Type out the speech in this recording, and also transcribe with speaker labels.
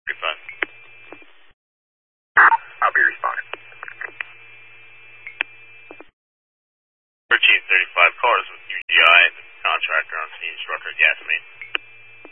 Speaker 1: I'll be responding.
Speaker 2: 1335 cars with UGI, the contractor on scene, struck a gas main.